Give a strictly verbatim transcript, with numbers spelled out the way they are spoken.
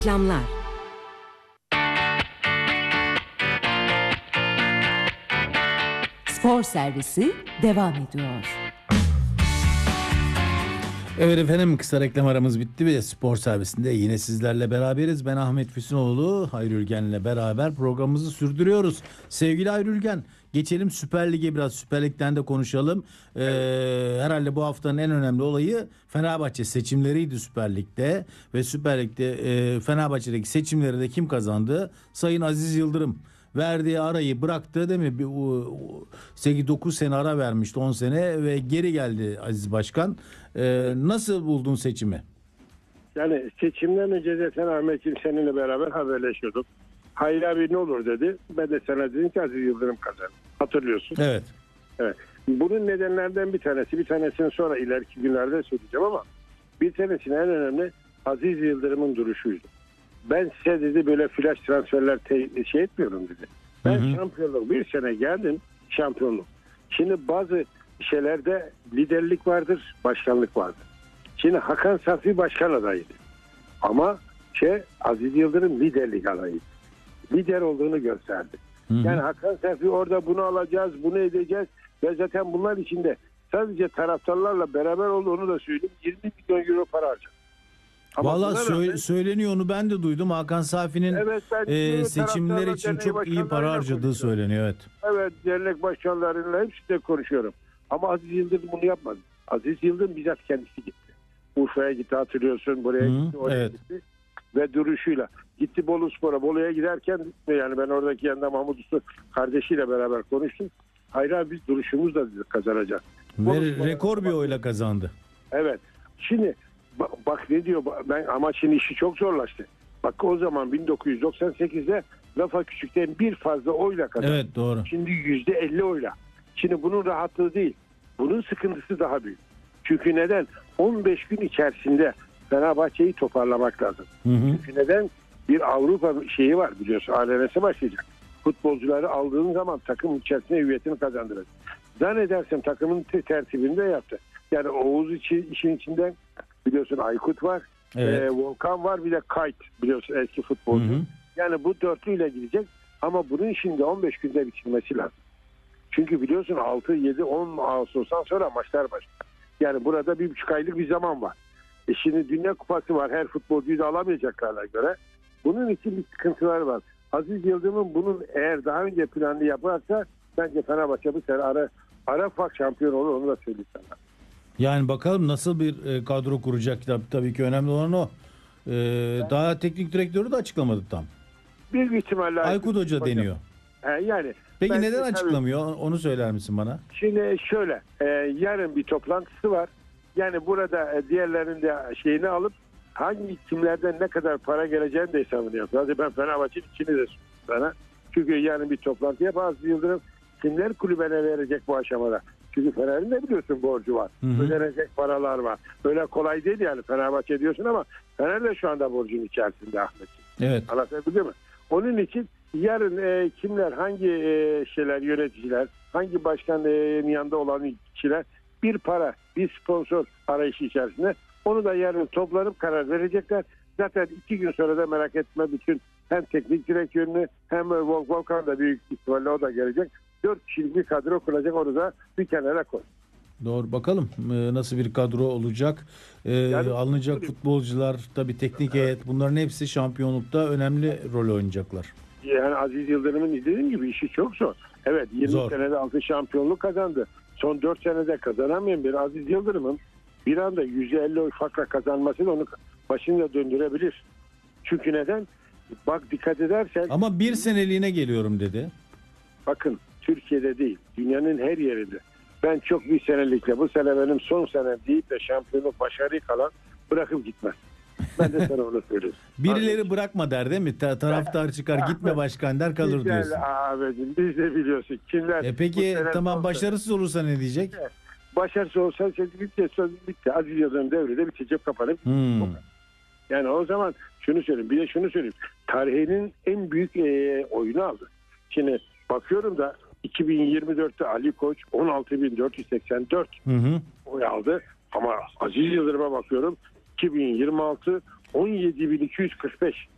Reklamlar. Spor servisi devam ediyor. Evet efendim, kısa reklam aramız bitti ve spor servisinde yine sizlerle beraberiz. Ben Ahmet Füsunoğlu, Hayri Ülgen'le beraber programımızı sürdürüyoruz. Sevgili Hayri Ülgen, geçelim Süper Lig'e, biraz Süper Lig'den de konuşalım. Ee, herhalde bu haftanın en önemli olayı Fenerbahçe seçimleriydi Süper Lig'de. Ve Süper Lig'de e, Fenerbahçe'deki seçimleri de kim kazandı? Sayın Aziz Yıldırım. Verdiği arayı bıraktı, değil mi? Bir, sekiz dokuz sene ara vermişti, on sene ve geri geldi Aziz Başkan. Ee, nasıl buldun seçimi? Yani seçimden önce de sen Ahmet'ciğim seninle beraber haberleşiyorduk. Hayri abi ne olur dedi. Ben de sana dedim ki Aziz Yıldırım kazandı. Hatırlıyorsun. Evet. Evet. Bunun nedenlerden bir tanesi, bir tanesini sonra ileriki günlerde söyleyeceğim ama bir tanesinin en önemli Aziz Yıldırım'ın duruşuydu. Ben size dedi böyle flash transferler te- şey etmiyorum dedi. Ben hı hı. şampiyonluk bir sene geldim, şampiyonluk. Şimdi bazı şeylerde liderlik vardır, başkanlık vardır. Şimdi Hakan Safi başkan adayıydı. Ama şey Aziz Yıldırım liderlik adayıydı. Lider olduğunu gösterdi. Hı hı. Yani Hakan Safi orada bunu alacağız, bunu edeceğiz ve zaten bunlar içinde sadece taraftarlarla beraber olduğunu da söyleyeyim. yirmi milyon euro para harcadı. Valla sö- söyleniyor, onu ben de duydum. Hakan Safi'nin evet, e, seçimler için çok iyi para harcadığı söyleniyor. Evet. Evet, dernek başkanlarıyla hepsiyle konuşuyorum. Ama Aziz Yıldırım bunu yapmadı. Aziz Yıldırım bizzat kendisi gitti. Urfa'ya gitti, hatırlıyorsun, buraya Hı, gitti, oraya evet. gitti. Ve duruşuyla gitti Boluspor'a. Bolu'ya giderken yani ben oradaki yanında Mahmut Usta kardeşiyle beraber konuştum. Hayır abi, biz duruşumuzla kazanacağız. Ve rekor bir oyla kazandı. Evet. Şimdi bak, bak ne diyor, ben ama şimdi işi çok zorlaştı. Bak o zaman bin dokuz yüz doksan sekizde Rafa Küçük'ten bir fazla oyla kazandı. Evet, doğru. Şimdi yüzde elli oyla. Şimdi bunun rahatlığı değil. Bunun sıkıntısı daha büyük. Çünkü neden? on beş gün içerisinde Fenerbahçe'yi toparlamak lazım. Hı hı. Çünkü neden? Bir Avrupa şeyi var biliyorsun. A L M'si başlayacak. Futbolcuları aldığın zaman takım içerisinde hüviyetini kazandırır. Zannedersem takımın tertibinde yaptı. Yani Oğuz için, işin içinden biliyorsun Aykut var. Evet. E, Volkan var, bir de Kayt biliyorsun eski futbolcu. Hı hı. Yani bu dörtlüyle gidecek ama bunun işinde on beş günde bitirmesi lazım. Çünkü biliyorsun altı, yedi, on Ağustos'tan sonra maçlar başlıyor. Yani burada bir buçuk aylık bir zaman var. E şimdi Dünya Kupası var. Her futbolcuyu da alamayacaklarına göre. Bunun için bir sıkıntılar var. Aziz Yıldırım'ın bunun eğer daha önce planını yaparsa bence Fenerbahçe bu sene ara, ara fark şampiyon olur, onu da söyleyeyim sana. Yani bakalım nasıl bir e, kadro kuracak, tabii, tabii ki önemli olan o. E, ben, daha teknik direktörü de açıklamadı tam. Büyük ihtimalle Aykut Hoca hocam deniyor. He, yani peki neden açıklamıyor? Tabii, onu söyler misin bana? Şimdi şöyle, e, yarın bir toplantısı var. Yani burada e, diğerlerinin de şeyini alıp hangi kimlerden ne kadar para geleceğini de hesabını yapıyor. Hadi ben Fenerbahçe'nin içini de söyleyeyim sana. Çünkü yarın bir toplantı yapar. Yıldırım kimler kulübene verecek bu aşamada? Çünkü Fener'in de biliyorsun borcu var. Hı hı. Ödenecek paralar var. Öyle kolay değil yani Fenerbahçe diyorsun ama Fener de şu anda borcun içerisinde Ahmetciğim. Evet. Anlatabiliyor muyum? Onun için yarın e, kimler, hangi e, şeyler, yöneticiler, hangi başkanın yanında olan kişiler bir para, bir sponsor arayışı içerisinde, onu da yarın toplanıp karar verecekler. Zaten iki gün sonra da merak etme bütün hem teknik direktörünü hem Volkan da büyük ihtimalle o da gelecek. Dört kişilik bir kadro kuracak, onu da bir kenara koy. Doğru, bakalım ee, nasıl bir kadro olacak. Ee, yani, alınacak öyle. Futbolcular, tabii teknik heyet, bunların hepsi şampiyonlukta önemli rol oynayacaklar. Yani Aziz Yıldırım'ın dediğim gibi işi çok zor. Evet, yirmi zor. Senede altı şampiyonluk kazandı. Son dört senede kazanamayan bir Aziz Yıldırım'ın bir anda yüz elli oy farkla kazanması da onu başında döndürebilir. Çünkü neden? Bak dikkat edersen. Ama bir seneliğine geliyorum dedi. Bakın Türkiye'de değil, dünyanın her yerinde. Ben çok bir senelikle, bu sene benim son senem deyip de şampiyonluk başarıyı kalan bırakıp gitmez. Ben de sana onu söyleyeyim. Birileri Ahmet, bırakma der değil mi? Ta- taraftar çıkar Ahmet, gitme başkan der, kalır güzel diyorsun. Ahmet'im, biz de biliyorsun. Kimler? E peki tamam, başarısız sene. olursa ne diyecek? Evet. Başarısız olursa bitti, söz bitti. Aziz Yıldırım devrede bitecek, kapanıp. Hmm. Yani o zaman şunu söyleyeyim, bir de şunu söyleyeyim. Tarihinin en büyük e, oyunu aldı. Şimdi bakıyorum da iki bin yirmi dörtte Ali Koç on altı bin dört yüz seksen dört hı hı. oy aldı. Ama Aziz Yıldırım'a bakıyorum iki bin yirmi altı on yedi bin iki yüz kırk beş.